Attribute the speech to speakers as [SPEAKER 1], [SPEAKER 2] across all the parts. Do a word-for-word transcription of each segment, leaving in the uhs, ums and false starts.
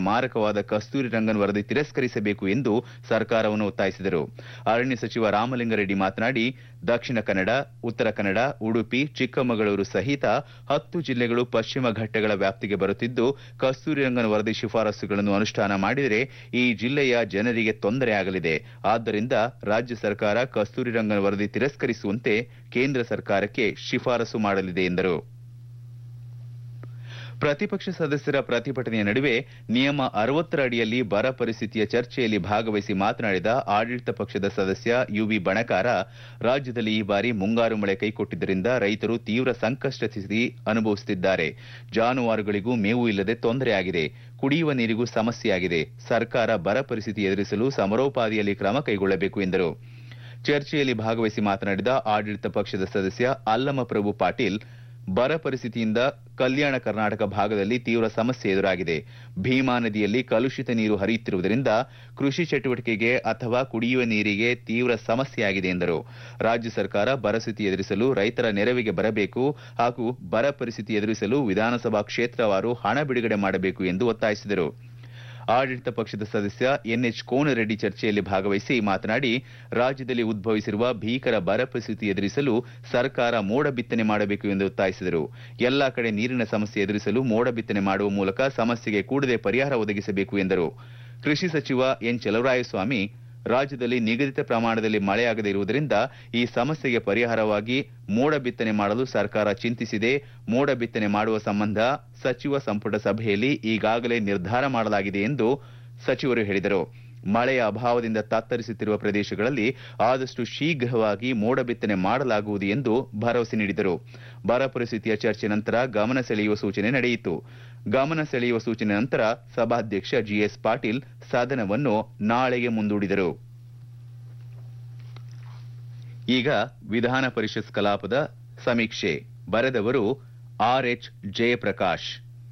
[SPEAKER 1] ಮಾರಕವಾದ ಕಸ್ತೂರಿ ರಂಗನ್ ವರದಿ ತಿರಸ್ಕರಿಸಬೇಕು ಎಂದು ಸರ್ಕಾರವನ್ನು ಒತ್ತಾಯಿಸಿದರು. ಅರಣ್ಯ ಸಚಿವ ರಾಮಲಿಂಗಾರೆಡ್ಡಿ ಮಾತನಾಡಿ, ದಕ್ಷಿಣ ಕನ್ನಡ, ಉತ್ತರ ಕನ್ನಡ, ಉಡುಪಿ, ಚಿಕ್ಕಮಗಳೂರು ಸಹಿತ ಹತ್ತು ಜಿಲ್ಲೆಗಳು ಪಶ್ಚಿಮ ಘಟ್ಟಗಳ ವ್ಯಾಪ್ತಿಗೆ ಬರುತ್ತಿದ್ದು, ಕಸ್ತೂರಿ ರಂಗನ್ ವರದಿ ಶಿಫಾರಸುಗಳನ್ನು ಅನುಷ್ಠಾನ ಮಾಡಿದರೆ ಈ ಜಿಲ್ಲೆಯ ಜನರಿಗೆ ತೊಂದರೆಯಾಗಲಿದೆ. ಆದ್ದರಿಂದ ರಾಜ್ಯ ಸರ್ಕಾರ ಕಸ್ತೂರಿ ರಂಗನ್ ವರದಿ ತಿರಸ್ಕರಿಸುವಂತೆ ಕೇಂದ್ರ ಸರ್ಕಾರಕ್ಕೆ ಶಿಫಾರಸು ಮಾಡಲಿದೆ ಎಂದರು. ಪ್ರತಿಪಕ್ಷ ಸದಸ್ಯರ ಪ್ರತಿಭಟನೆಯ ನಡುವೆ ನಿಯಮ ಅರವತ್ತರ ಅಡಿಯಲ್ಲಿ ಬರ ಪರಿಸ್ಥಿತಿಯ ಚರ್ಚೆಯಲ್ಲಿ ಭಾಗವಹಿಸಿ ಮಾತನಾಡಿದ ಆಡಳಿತ ಪಕ್ಷದ ಸದಸ್ಯ ಯುವಿ ಬಣಕಾರ, ರಾಜ್ಯದಲ್ಲಿ ಈ ಬಾರಿ ಮುಂಗಾರು ಮಳೆ ಕೈಕೊಟ್ಟಿದ್ದರಿಂದ ರೈತರು ತೀವ್ರ ಸಂಕಷ್ಟ ಸ್ಥಿತಿ ಅನುಭವಿಸುತ್ತಿದ್ದಾರೆ. ಜಾನುವಾರುಗಳಿಗೂ ಮೇವು ಇಲ್ಲದೆ ತೊಂದರೆಯಾಗಿದೆ. ಕುಡಿಯುವ ನೀರಿಗೂ ಸಮಸ್ಯೆಯಾಗಿದೆ. ಸರ್ಕಾರ ಬರ ಪರಿಸ್ಥಿತಿ ಎದುರಿಸಲು ಸಮರೋಪಾದಿಯಲ್ಲಿ ಕ್ರಮ ಕೈಗೊಳ್ಳಬೇಕು ಎಂದರು. ಚರ್ಚೆಯಲ್ಲಿ ಭಾಗವಹಿಸಿ ಮಾತನಾಡಿದ ಆಡಳಿತ ಪಕ್ಷದ ಸದಸ್ಯ ಅಲ್ಲಮಪ್ರಭು ಪಾಟೀಲ್, ಬರ ಪರಿಸ್ಥಿತಿಯಿಂದ ಕಲ್ಯಾಣ ಕರ್ನಾಟಕ ಭಾಗದಲ್ಲಿ ತೀವ್ರ ಸಮಸ್ಯೆ ಎದುರಾಗಿದೆ. ಭೀಮಾ ನದಿಯಲ್ಲಿ ಕಲುಷಿತ ನೀರು ಹರಿಯುತ್ತಿರುವುದರಿಂದ ಕೃಷಿ ಚಟುವಟಿಕೆಗೆ ಅಥವಾ ಕುಡಿಯುವ ನೀರಿಗೆ ತೀವ್ರ ಸಮಸ್ಯೆಯಾಗಿದೆ ಎಂದರು. ರಾಜ್ಯ ಸರ್ಕಾರ ಬರಸ್ಥಿತಿ ಎದುರಿಸಲು ರೈತರ ನೆರವಿಗೆ ಬರಬೇಕು ಹಾಗೂ ಬರ ಪರಿಸ್ಥಿತಿ ಎದುರಿಸಲು ವಿಧಾನಸಭಾ ಕ್ಷೇತ್ರವಾರು ಹಣ ಬಿಡುಗಡೆ ಮಾಡಬೇಕು ಎಂದು ಒತ್ತಾಯಿಸಿದರು. ಆಡಳಿತ ಪಕ್ಷದ ಸದಸ್ಯ ಎನ್ಎಚ್ ಕೋನರೆಡ್ಡಿ ಚರ್ಚೆಯಲ್ಲಿ ಭಾಗವಹಿಸಿ ಮಾತನಾಡಿ, ರಾಜ್ಯದಲ್ಲಿ ಉದ್ಭವಿಸಿರುವ ಭೀಕರ ಬರ ಪರಿಸ್ಥಿತಿ ಎದುರಿಸಲು ಸರ್ಕಾರ ಮೋಡ ಬಿತ್ತನೆ ಮಾಡಬೇಕು ಎಂದು ಒತ್ತಾಯಿಸಿದರು. ಎಲ್ಲಾ ಕಡೆ ನೀರಿನ ಸಮಸ್ಯೆ ಎದುರಿಸಲು ಮೋಡ ಬಿತ್ತನೆ ಮಾಡುವ ಮೂಲಕ ಸಮಸ್ಯೆಗೆ ಕೂಡಲೇ ಪರಿಹಾರ ಒದಗಿಸಬೇಕು ಎಂದರು. ಕೃಷಿ ಸಚಿವ ಎನ್ ಚಲುವರಾಯಸ್ವಾಮಿ, ರಾಜ್ಯದಲ್ಲಿ ನಿಗದಿತ ಪ್ರಮಾಣದಲ್ಲಿ ಮಳೆಯಾಗದೇ ಇರುವುದರಿಂದ ಈ ಸಮಸ್ಯೆಗೆ ಪರಿಹಾರವಾಗಿ ಮೋಡ ಬಿತ್ತನೆ ಮಾಡಲು ಸರ್ಕಾರ ಚಿಂತಿಸಿದೆ. ಮೋಡ ಬಿತ್ತನೆ ಮಾಡುವ ಸಂಬಂಧ ಸಚಿವ ಸಂಪುಟ ಸಭೆಯಲ್ಲಿ ಈಗಾಗಲೇ ನಿರ್ಧಾರ ಮಾಡಲಾಗಿದೆ ಎಂದು ಸಚಿವರು ಹೇಳಿದರು. ಮಳೆಯ ಅಭಾವದಿಂದ ತತ್ತರಿಸುತ್ತಿರುವ ಪ್ರದೇಶಗಳಲ್ಲಿ ಆದಷ್ಟು ಶೀಘ್ರವಾಗಿ ಮೋಡ ಬಿತ್ತನೆ ಮಾಡಲಾಗುವುದು ಎಂದು ಭರವಸೆ ನೀಡಿದರು. ಬರ ಪರಿಸ್ಥಿತಿಯ ಚರ್ಚೆ ನಂತರ ಗಮನ ಸೆಳೆಯುವ ಸೂಚನೆ ನಡೆಯಿತು. ಗಮನ ಸೆಳೆಯುವ ಸೂಚನೆ ನಂತರ ಸಭಾಧ್ಯಕ್ಷ ಜಿಎಸ್ ಪಾಟೀಲ್ ಸದನವನ್ನು ನಾಳೆಗೆ ಮುಂದೂಡಿದರು. ಈಗ ವಿಧಾನ ಪರಿಷತ್ ಕಲಾಪದ ಸಮೀಕ್ಷೆ ಬರೆದವರು ಆರ್ ಎಚ್ ಜಯಪ್ರಕಾಶ್.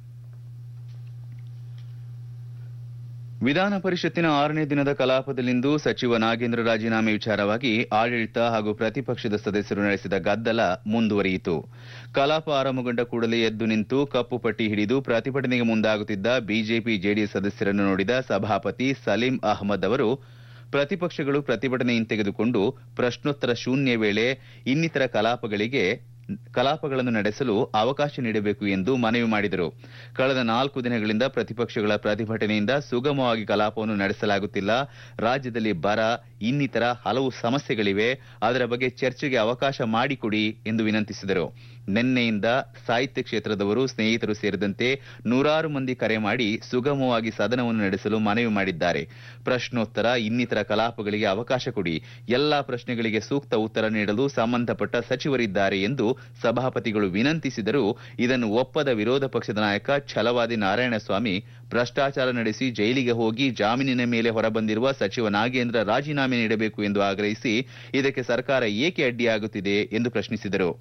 [SPEAKER 1] ವಿಧಾನ ಪರಿಷತ್ತಿನ ಆರನೇ ದಿನದ ಕಲಾಪದಲ್ಲಿಂದು ಸಚಿವ ನಾಗೇಂದ್ರ ರಾಜೀನಾಮೆ ವಿಚಾರವಾಗಿ ಆಡಳಿತ ಹಾಗೂ ಪ್ರತಿಪಕ್ಷದ ಸದಸ್ಯರು ನಡೆಸಿದ ಗದ್ದಲ ಮುಂದುವರಿಯಿತು. ಕಲಾಪ ಆರಂಭಗೊಂಡ ಕೂಡಲೇ ಎದ್ದು ನಿಂತು ಕಪ್ಪು ಪಟ್ಟಿ ಹಿಡಿದು ಪ್ರತಿಭಟನೆಗೆ ಮುಂದಾಗುತ್ತಿದ್ದ ಬಿಜೆಪಿ ಜೆಡಿಎಸ್ ಸದಸ್ಯರನ್ನು ನೋಡಿದ ಸಭಾಪತಿ ಸಲೀಂ ಅಹಮದ್ ಅವರು ಪ್ರತಿಪಕ್ಷಗಳು ಪ್ರತಿಭಟನೆ ಹಿಂತೆಗೆದುಕೊಂಡು ಪ್ರಶ್ನೋತ್ತರ ಶೂನ್ಯ ವೇಳೆ ಇನ್ನಿತರ ಕಲಾಪಗಳಿಗೆ ಕಲಾಪಗಳನ್ನು ನಡೆಸಲು ಅವಕಾಶ ನೀಡಬೇಕು ಎಂದು ಮನವಿ ಮಾಡಿದರು. ಕಳೆದ ನಾಲ್ಕು ದಿನಗಳಿಂದ ಪ್ರತಿಪಕ್ಷಗಳ ಪ್ರತಿಭಟನೆಯಿಂದ ಸುಗಮವಾಗಿ ಕಲಾಪವನ್ನು ನಡೆಸಲಾಗುತ್ತಿಲ್ಲ. ರಾಜ್ಯದಲ್ಲಿ ಬರ, ಇನ್ನಿತರ ಹಲವು ಸಮಸ್ಯೆಗಳಿವೆ. ಅದರ ಬಗ್ಗೆ ಚರ್ಚೆಗೆ ಅವಕಾಶ ಮಾಡಿಕೊಡಿ ಎಂದು ವಿನಂತಿಸಿದರು. ನಿನ್ನೆಯಿಂದ ಸಾಹಿತ್ಯ ಕ್ಷೇತ್ರದವರು, ಸ್ನೇಹಿತರು ಸೇರಿದಂತೆ ನೂರಾರು ಮಂದಿ ಕರೆ ಮಾಡಿ ಸುಗಮವಾಗಿ ಸದನವನ್ನು ನಡೆಸಲು ಮನವಿ ಮಾಡಿದ್ದಾರೆ. ಪ್ರಶ್ನೋತ್ತರ, ಇನ್ನಿತರ ಕಲಾಪಗಳಿಗೆ ಅವಕಾಶ ಕೊಡಿ. ಎಲ್ಲಾ ಪ್ರಶ್ನೆಗಳಿಗೆ ಸೂಕ್ತ ಉತ್ತರ ನೀಡಲು ಸಂಬಂಧಪಟ್ಟ ಸಚಿವರಿದ್ದಾರೆ ಎಂದು ಸಭಾಪತಿಗಳು ವಿನಂತಿಸಿದರೂ ಇದನ್ನು ಒಪ್ಪದ ವಿರೋಧ ಪಕ್ಷದ ನಾಯಕ ಛಲವಾದಿ ನಾರಾಯಣಸ್ವಾಮಿ, ಭ್ರಷ್ಟಾಚಾರ ನಡೆಸಿ ಜೈಲಿಗೆ ಹೋಗಿ ಜಾಮೀನಿನ ಮೇಲೆ ಹೊರಬಂದಿರುವ ಸಚಿವ ನಾಗೇಂದ್ರ ರಾಜೀನಾಮೆ ನೀಡಬೇಕು ಎಂದು ಆಗ್ರಹಿಸಿ ಇದಕ್ಕೆ ಸರ್ಕಾರ ಏಕೆ ಅಡ್ಡಿಯಾಗುತ್ತಿದೆ ಎಂದು ಪ್ರಶ್ನಿಸಿದರು.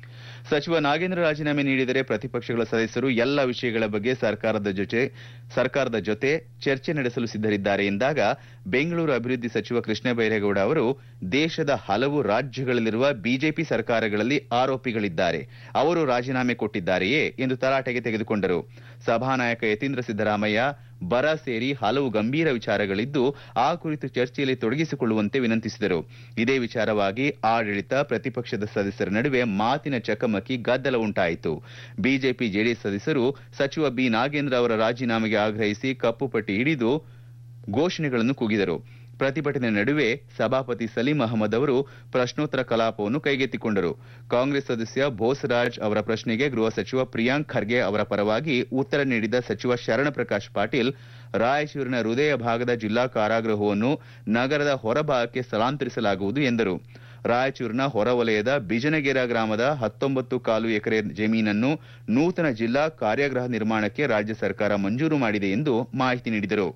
[SPEAKER 1] ಸಚಿವ ನಾಗೇಂದ್ರ ರಾಜೀನಾಮೆ ನೀಡಿದರೆ ಪ್ರತಿಪಕ್ಷಗಳ ಸದಸ್ಯರು ಎಲ್ಲ ವಿಷಯಗಳ ಬಗ್ಗೆ ಸರ್ಕಾರದ ಜೊತೆ ಸರ್ಕಾರದ ಜೊತೆ ಚರ್ಚೆ ನಡೆಸಲು ಸಿದ್ಧರಿದ್ದಾರೆ ಎಂದಾಗ ಬೆಂಗಳೂರು ಅಭಿವೃದ್ಧಿ ಸಚಿವ ಕೃಷ್ಣ ಬೈರೇಗೌಡ ಅವರು ದೇಶದ ಹಲವು ರಾಜ್ಯಗಳಲ್ಲಿರುವ ಬಿಜೆಪಿ ಸರ್ಕಾರಗಳಲ್ಲಿ ಆರೋಪಿಗಳಿದ್ದಾರೆ, ಅವರು ರಾಜೀನಾಮೆ ಕೊಟ್ಟಿದ್ದಾರೆಯೇ ಎಂದು ತರಾಟೆಗೆ ತೆಗೆದುಕೊಂಡರು. ಸಭಾನಾಯಕ ಯತೀಂದ್ರ ಸಿದ್ದರಾಮಯ್ಯ ಬರ ಸೇರಿ ಹಲವು ಗಂಭೀರ ವಿಚಾರಗಳಿದ್ದು ಆ ಕುರಿತು ಚರ್ಚೆಯಲ್ಲಿ ತೊಡಗಿಸಿಕೊಳ್ಳುವಂತೆ ವಿನಂತಿಸಿದರು. ಇದೇ ವಿಚಾರವಾಗಿ ಆಡಳಿತ ಪ್ರತಿಪಕ್ಷದ ಸದಸ್ಯರ ನಡುವೆ ಮಾತಿನ ಚಕಮಕಿ, ಗದ್ದಲ ಉಂಟಾಯಿತು. ಬಿಜೆಪಿ ಜೆಡಿಎಸ್ ಸದಸ್ಯರು ಸಚಿವ ಬಿ ನಾಗೇಂದ್ರ ಅವರ ರಾಜೀನಾಮೆಗೆ ಆಗ್ರಹಿಸಿ ಕಪ್ಪು ಪಟ್ಟಿ ಹಿಡಿದು ಘೋಷಣೆಗಳನ್ನು ಕೂಗಿದರು. ಪ್ರತಿಭಟನೆ ನಡುವೆ ಸಭಾಪತಿ ಸಲೀಂ ಅಹಮದ್ ಅವರು ಪ್ರಶ್ನೋತ್ತರ ಕಲಾಪವನ್ನು ಕೈಗೆತ್ತಿಕೊಂಡರು. ಕಾಂಗ್ರೆಸ್ ಸದಸ್ಯ ಬೋಸರಾಜ್ ಅವರ ಪ್ರಶ್ನೆಗೆ ಗೃಹ ಸಚಿವ ಪ್ರಿಯಾಂಕ್ ಖರ್ಗೆ ಅವರ ಪರವಾಗಿ ಉತ್ತರ ನೀಡಿದ ಸಚಿವ ಶರಣಪ್ರಕಾಶ್ ಪಾಟೀಲ್, ರಾಯಚೂರಿನ ಹೃದಯ ಭಾಗದ ಜಿಲ್ಲಾ ಕಾರಾಗೃಹವನ್ನು ನಗರದ ಹೊರಭಾಗಕ್ಕೆ ಸ್ಥಳಾಂತರಿಸಲಾಗುವುದು ಎಂದರು. ರಾಯಚೂರಿನ ಹೊರವಲಯದ ಬಿಜನಗೆರೆ ಗ್ರಾಮದ ಹತ್ತೊಂಬತ್ತು ಕಾಲು ಎಕರೆ ಜಮೀನನ್ನು ನೂತನ ಜಿಲ್ಲಾ ಕಾರ್ಯಾಗೃಹ ನಿರ್ಮಾಣಕ್ಕೆ ರಾಜ್ಯ ಸರ್ಕಾರ ಮಂಜೂರು ಮಾಡಿದೆ ಎಂದು ಮಾಹಿತಿ ನೀಡಿದರು.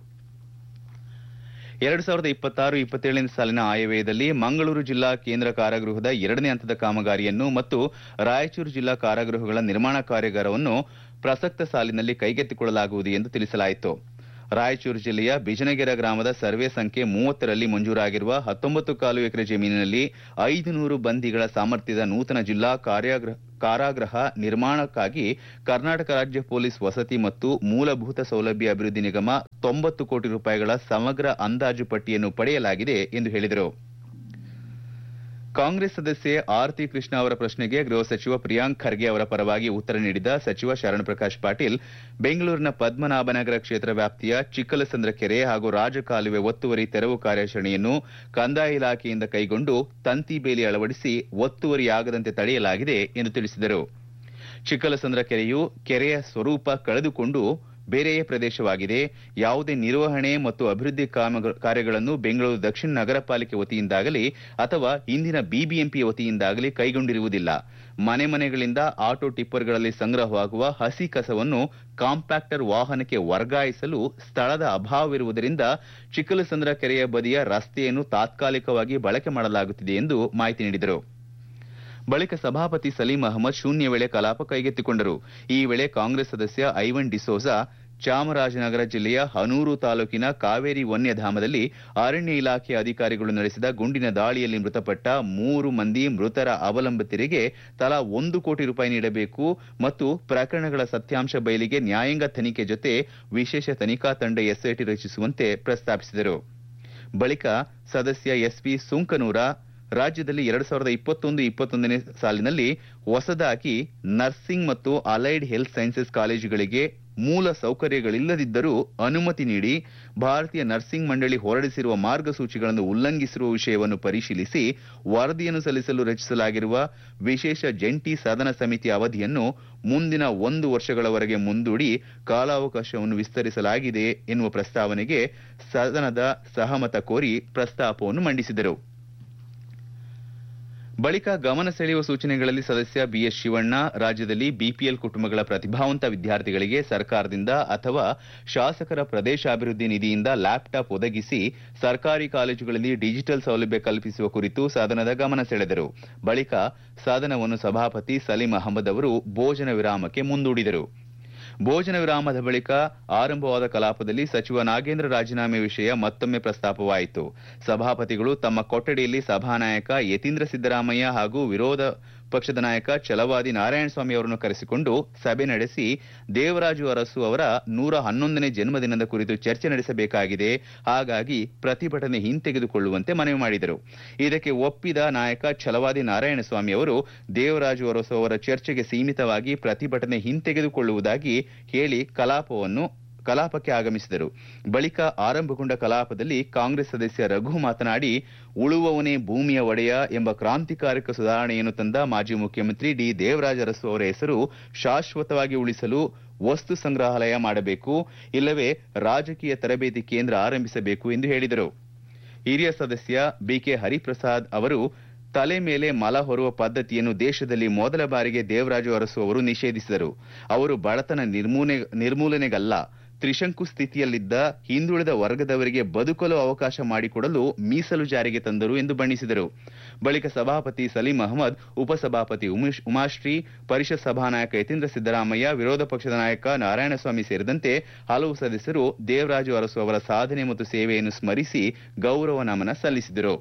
[SPEAKER 1] ಎರಡು ಸಾವಿರದ ಇಪ್ಪತ್ತಾರು ಇಪ್ಪತ್ತೇಳನೇ ಸಾಲಿನ ಆಯವ್ಯಯದಲ್ಲಿ ಮಂಗಳೂರು ಜಿಲ್ಲಾ ಕೇಂದ್ರ ಕಾರಾಗೃಹದ ಎರಡನೇ ಹಂತದ ಕಾಮಗಾರಿಯನ್ನು ಮತ್ತು ರಾಯಚೂರು ಜಿಲ್ಲಾ ಕಾರಾಗೃಹಗಳ ನಿರ್ಮಾಣ ಕಾರ್ಯಾಗಾರವನ್ನು ಪ್ರಸಕ್ತ ಸಾಲಿನಲ್ಲಿ ಕೈಗೆತ್ತಿಕೊಳ್ಳಲಾಗುವುದು ಎಂದು ತಿಳಿಸಲಾಯಿತು. ರಾಯಚೂರು ಜಿಲ್ಲೆಯ ಬಿಜನಗೆರೆ ಗ್ರಾಮದ ಸರ್ವೆ ಸಂಖ್ಯೆ ಮೂವತ್ತರಲ್ಲಿ ಮಂಜೂರಾಗಿರುವ ಹತ್ತೊಂಬತ್ತು ಕಾಲು ಎಕರೆ ಜಮೀನಿನಲ್ಲಿ ಐದು ನೂರು ಬಂದಿಗಳ ಸಾಮರ್ಥ್ಯದ ನೂತನ ಜಿಲ್ಲಾ ಕಾರ್ಯಾಗೃಹ ಕಾರಾಗೃಹ ನಿರ್ಮಾಣಕ್ಕಾಗಿ ಕರ್ನಾಟಕ ರಾಜ್ಯ ಪೊಲೀಸ್ ವಸತಿ ಮತ್ತು ಮೂಲಭೂತ ಸೌಲಭ್ಯ ಅಭಿವೃದ್ಧಿ ನಿಗಮ ತೊಂಬತ್ತು ಕೋಟಿ ರೂಪಾಯಿಗಳ ಸಮಗ್ರ ಅಂದಾಜು ಪಟ್ಟಿಯನ್ನು ಪಡೆಯಲಾಗಿದೆ ಎಂದು ಹೇಳಿದರು. ಕಾಂಗ್ರೆಸ್ ಸದಸ್ಯೆ ಆರತಿ ಕೃಷ್ಣ ಅವರ ಪ್ರಶ್ನೆಗೆ ಗೃಹ ಸಚಿವ ಪ್ರಿಯಾಂಕ್ ಖರ್ಗೆ ಅವರ ಪರವಾಗಿ ಉತ್ತರ ನೀಡಿದ ಸಚಿವ ಶರಣಪ್ರಕಾಶ್ ಪಾಟೀಲ್, ಬೆಂಗಳೂರಿನ ಪದ್ಮನಾಭನಗರ ಕ್ಷೇತ್ರ ವ್ಯಾಪ್ತಿಯ ಚಿಕ್ಕಲಸಂದ್ರ ಕೆರೆ ಹಾಗೂ ರಾಜಕಾಲುವೆ ಒತ್ತುವರಿ ತೆರವು ಕಾರ್ಯಾಚರಣೆಯನ್ನು ಕಂದಾಯ ಇಲಾಖೆಯಿಂದ ಕೈಗೊಂಡು ತಂತಿ ಬೇಲಿ ಅಳವಡಿಸಿ ಒತ್ತುವರಿಯಾಗದಂತೆ ತಡೆಯಲಾಗಿದೆ ಎಂದು ತಿಳಿಸಿದರು. ಚಿಕ್ಕಲಸಂದ್ರ ಕೆರೆಯು ಕೆರೆಯ ಸ್ವರೂಪ ಕಳೆದುಕೊಂಡು ಬೇರೆಯೇ ಪ್ರದೇಶವಾಗಿದೆ. ಯಾವುದೇ ನಿರ್ವಹಣೆ ಮತ್ತು ಅಭಿವೃದ್ಧಿ ಕಾರ್ಯಗಳನ್ನು ಬೆಂಗಳೂರು ದಕ್ಷಿಣ ನಗರ ಪಾಲಿಕೆ ವತಿಯಿಂದಾಗಲಿ ಅಥವಾ ಇಂದಿನ ಬಿಬಿಎಂಪಿ ವತಿಯಿಂದಾಗಲಿ ಕೈಗೊಂಡಿರುವುದಿಲ್ಲ. ಮನೆ ಮನೆಗಳಿಂದ ಆಟೋ ಟಿಪ್ಪರ್ಗಳಲ್ಲಿ ಸಂಗ್ರಹವಾಗುವ ಹಸಿ ಕಸವನ್ನು ಕಾಂಪ್ಯಾಕ್ಟರ್ ವಾಹನಕ್ಕೆ ವರ್ಗಾಯಿಸಲು ಸ್ಥಳದ ಅಭಾವವಿರುವುದರಿಂದ ಚಿಕ್ಕಲಸಂದ್ರ ಕೆರೆಯ ಬದಿಯ ರಸ್ತೆಯನ್ನು ತಾತ್ಕಾಲಿಕವಾಗಿ ಬಳಕೆ ಮಾಡಲಾಗುತ್ತಿದೆ ಎಂದು ಮಾಹಿತಿ ನೀಡಿದರು. ಬಳಿಕ ಸಭಾಪತಿ ಸಲೀಂ ಅಹಮದ್ ಶೂನ್ಯ ವೇಳೆ ಕಲಾಪ ಕೈಗೆತ್ತಿಕೊಂಡರು. ಈ ವೇಳೆ ಕಾಂಗ್ರೆಸ್ ಸದಸ್ಯ ಐವನ್ ಡಿಸೋಜಾ ಚಾಮರಾಜನಗರ ಜಿಲ್ಲೆಯ ಹನೂರು ತಾಲೂಕಿನ ಕಾವೇರಿ ವನ್ಯಧಾಮದಲ್ಲಿ ಅರಣ್ಯ ಇಲಾಖೆ ಅಧಿಕಾರಿಗಳು ನಡೆಸಿದ ಗುಂಡಿನ ದಾಳಿಯಲ್ಲಿ ಮೃತಪಟ್ಟ ಮೂರು ಮಂದಿ ಮೃತರ ಅವಲಂಬಿತರಿಗೆ ತಲಾ ಒಂದು ಕೋಟಿ ರೂಪಾಯಿ ನೀಡಬೇಕು ಮತ್ತು ಪ್ರಕರಣಗಳ ಸತ್ಯಾಂಶ ಬಯಲಿಗೆ ನ್ಯಾಯಾಂಗ ತನಿಖೆ ಜೊತೆ ವಿಶೇಷ ತನಿಖಾ ತಂಡ ಎಸ್ಐಟಿ ರಚಿಸುವಂತೆ ಪ್ರಸ್ತಾಪಿಸಿದರು. ಬಳಿಕ ಸದಸ್ಯ ಎಸ್ಪಿ ಸುಂಕನೂರ ರಾಜ್ಯದಲ್ಲಿ ಎರಡ್ ಸಾವಿರದ ಇಪ್ಪತ್ತೊಂದು ಇಪ್ಪತ್ತೊಂದನೇ ಸಾಲಿನಲ್ಲಿ ಹೊಸದಾಗಿ ನರ್ಸಿಂಗ್ ಮತ್ತು ಅಲೈಡ್ ಹೆಲ್ತ್ ಸೈನ್ಸಸ್ ಕಾಲೇಜುಗಳಿಗೆ ಮೂಲ ಸೌಕರ್ಯಗಳಿಲ್ಲದಿದ್ದರೂ ಅನುಮತಿ ನೀಡಿ ಭಾರತೀಯ ನರ್ಸಿಂಗ್ ಮಂಡಳಿ ಹೊರಡಿಸಿರುವ ಮಾರ್ಗಸೂಚಿಗಳನ್ನು ಉಲ್ಲಂಘಿಸಿರುವ ವಿಷಯವನ್ನು ಪರಿಶೀಲಿಸಿ ವರದಿಯನ್ನು ಸಲ್ಲಿಸಲು ರಚಿಸಲಾಗಿರುವ ವಿಶೇಷ ಜಂಟಿ ಸದನ ಸಮಿತಿ ಅವಧಿಯನ್ನು ಮುಂದಿನ ಒಂದು ವರ್ಷಗಳವರೆಗೆ ಮುಂದೂಡಿ ಕಾಲಾವಕಾಶವನ್ನು ವಿಸ್ತರಿಸಲಾಗಿದೆ ಎನ್ನುವ ಪ್ರಸ್ತಾವನೆಗೆ ಸದನದ ಸಹಮತ ಕೋರಿ ಪ್ರಸ್ತಾಪವನ್ನು ಮಂಡಿಸಿದರು. ಬಳಿಕ ಗಮನ ಸೆಳೆಯುವ ಸೂಚನೆಗಳಲ್ಲಿ ಸದಸ್ಯ ಬಿಎಸ್ ಶಿವಣ್ಣ, ರಾಜ್ಯದಲ್ಲಿ ಬಿಪಿಎಲ್ ಕುಟುಂಬಗಳ ಪ್ರತಿಭಾವಂತ ವಿದ್ಯಾರ್ಥಿಗಳಿಗೆ ಸರ್ಕಾರದಿಂದ ಅಥವಾ ಶಾಸಕರ ಪ್ರದೇಶಾಭಿವೃದ್ಧಿ ನಿಧಿಯಿಂದ ಲ್ಯಾಪ್ಟಾಪ್ ಒದಗಿಸಿ ಸರ್ಕಾರಿ ಕಾಲೇಜುಗಳಲ್ಲಿ ಡಿಜಿಟಲ್ ಸೌಲಭ್ಯ ಕಲ್ಪಿಸುವ ಕುರಿತು ಸದನದ ಗಮನ ಸೆಳೆದರು. ಬಳಿಕ ಸದನವನ್ನು ಸಭಾಪತಿ ಸಲೀಂ ಅಹಮದ್ ಅವರು ಭೋಜನ ವಿರಾಮಕ್ಕೆ ಮುಂದೂಡಿದರು. ಭೋಜನ ವಿರಾಮದ ಬಳಿಕ ಆರಂಭವಾದ ಕಲಾಪದಲ್ಲಿ ಸಚಿವ ನಾಗೇಂದ್ರ ರಾಜೀನಾಮೆ ವಿಷಯ ಮತ್ತೊಮ್ಮೆ ಪ್ರಸ್ತಾಪವಾಯಿತು. ಸಭಾಪತಿಗಳು ತಮ್ಮ ಕೊಠಡಿಯಲ್ಲಿ ಸಭಾನಾಯಕ ಯತೀಂದ್ರ ಸಿದ್ದರಾಮಯ್ಯ ಹಾಗೂ ವಿರೋಧ ಪಕ್ಷದ ನಾಯಕ ಛಲವಾದಿ ನಾರಾಯಣಸ್ವಾಮಿ ಅವರನ್ನು ಕರೆಸಿಕೊಂಡು ಸಭೆ ನಡೆಸಿ ದೇವರಾಜು ಅರಸು ಅವರ ನೂರ ಹನ್ನೊಂದನೇ ಜನ್ಮದಿನದ ಕುರಿತು ಚರ್ಚೆ ನಡೆಸಬೇಕಾಗಿದೆ, ಹಾಗಾಗಿ ಪ್ರತಿಭಟನೆ ಹಿಂತೆಗೆದುಕೊಳ್ಳುವಂತೆ ಮನವಿ ಮಾಡಿದರು. ಇದಕ್ಕೆ ಒಪ್ಪಿದ ನಾಯಕ ಛಲವಾದಿ ನಾರಾಯಣಸ್ವಾಮಿ ಅವರು ದೇವರಾಜು ಅರಸು ಅವರ ಚರ್ಚೆಗೆ ಸೀಮಿತವಾಗಿ ಪ್ರತಿಭಟನೆ ಹಿಂತೆಗೆದುಕೊಳ್ಳುವುದಾಗಿ ಹೇಳಿ ಕಲಾಪವನ್ನು ಕಲಾಪಕ್ಕೆ ಆಗಮಿಸಿದರು. ಬಳಿಕ ಆರಂಭಗೊಂಡ ಕಲಾಪದಲ್ಲಿ ಕಾಂಗ್ರೆಸ್ ಸದಸ್ಯ ರಘು ಮಾತನಾಡಿ, ಉಳುವವನೇ ಭೂಮಿಯ ಒಡೆಯ ಎಂಬ ಕ್ರಾಂತಿಕಾರಕ ಸುಧಾರಣೆಯನ್ನು ತಂದ ಮಾಜಿ ಮುಖ್ಯಮಂತ್ರಿ ಡಿ ದೇವರಾಜ ಅರಸು ಅವರ ಹೆಸರು ಶಾಶ್ವತವಾಗಿ ಉಳಿಸಲು ವಸ್ತು ಸಂಗ್ರಹಾಲಯ ಮಾಡಬೇಕು, ಇಲ್ಲವೇ ರಾಜಕೀಯ ತರಬೇತಿ ಕೇಂದ್ರ ಆರಂಭಿಸಬೇಕು ಎಂದು ಹೇಳಿದರು. ಹಿರಿಯ ಸದಸ್ಯ ಬಿಕೆ ಹರಿಪ್ರಸಾದ್ ಅವರು ತಲೆ ಮೇಲೆ ಮಲ ಹೊರುವ ಪದ್ಧತಿಯನ್ನು ದೇಶದಲ್ಲಿ ಮೊದಲ ಬಾರಿಗೆ ದೇವರಾಜು ಅರಸು ಅವರು ನಿಷೇಧಿಸಿದರು. ಅವರು ಬಡತನ ನಿರ್ಮೂಲನೆ ನಿರ್ಮೂಲನೆಗಲ್ಲ, ತ್ರಿಶಂಕು ಸ್ಥಿತಿಯಲ್ಲಿದ್ದ ಹಿಂದುಳಿದ ವರ್ಗದವರಿಗೆ ಬದುಕಲು ಅವಕಾಶ ಮಾಡಿಕೊಡಲು ಮೀಸಲು ಜಾರಿಗೆ ತಂದರು ಎಂದು ಬಣ್ಣಿಸಿದರು. ಬಳಿಕ ಸಭಾಪತಿ ಸಲೀಂ ಅಹಮದ್, ಉಪಸಭಾಪತಿ ಉಮಾಶ್ರೀ, ಪರಿಷತ್ ಸಭಾನಾಯಕ ಯತೀಂದ್ರ ಸಿದ್ದರಾಮಯ್ಯ, ವಿರೋಧ ಪಕ್ಷದ ನಾಯಕ ನಾರಾಯಣಸ್ವಾಮಿ ಸೇರಿದಂತೆ ಹಲವು ಸದಸ್ಯರು ದೇವರಾಜು ಅರಸು ಅವರ ಸಾಧನೆ ಮತ್ತು ಸೇವೆಯನ್ನು ಸ್ಮರಿಸಿ ಗೌರವ ನಮನ ಸಲ್ಲಿಸಿದರು.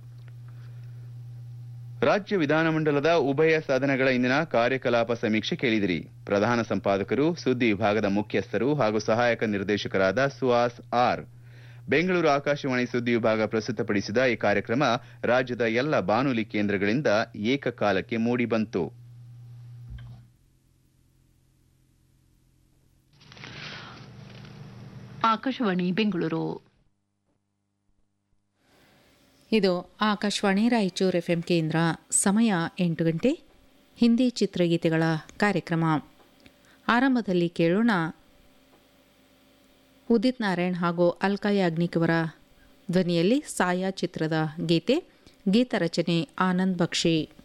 [SPEAKER 1] ರಾಜ್ಯ ವಿಧಾನಮಂಡಲದ ಉಭಯ ಸದನಗಳ ಇಂದಿನ ಕಾರ್ಯಕಲಾಪ ಸಮೀಕ್ಷೆ ಕೇಳಿದಿರಿ. ಪ್ರಧಾನ ಸಂಪಾದಕರು, ಸುದ್ದಿ ವಿಭಾಗದ ಮುಖ್ಯಸ್ಥರು ಹಾಗೂ ಸಹಾಯಕ ನಿರ್ದೇಶಕರಾದ ಸುಹಾಸ್ ಆರ್. ಬೆಂಗಳೂರು ಆಕಾಶವಾಣಿ ಸುದ್ದಿ ವಿಭಾಗ ಪ್ರಸ್ತುತಪಡಿಸಿದ ಈ ಕಾರ್ಯಕ್ರಮ ರಾಜ್ಯದ ಎಲ್ಲ ಬಾನುಲಿ ಕೇಂದ್ರಗಳಿಂದ ಏಕಕಾಲಕ್ಕೆ ಮೂಡಿಬಂತು.
[SPEAKER 2] ಆಕಾಶವಾಣಿ ಬೆಂಗಳೂರು.
[SPEAKER 3] ಇದು ಆಕಾಶವಾಣಿ ರಾಯಚೂರು ಎಫ್ಎಂ ಕೇಂದ್ರ. ಸಮಯ ಎಂಟು ಗಂಟೆ. ಹಿಂದಿ ಚಿತ್ರಗೀತೆಗಳ ಕಾರ್ಯಕ್ರಮ ಆರಂಭದಲ್ಲಿ ಕೇಳೋಣ. ಉದಿತ್ ನಾರಾಯಣ್ ಹಾಗೂ ಅಲ್ಕಾ ಯಾಗ್ನಿಕ್ ಅವರ ಧ್ವನಿಯಲ್ಲಿ ಸಾಯಾ ಚಿತ್ರದ ಗೀತೆ. ಗೀತ ರಚನೆ ಆನಂದ್ ಬಕ್ಷಿ.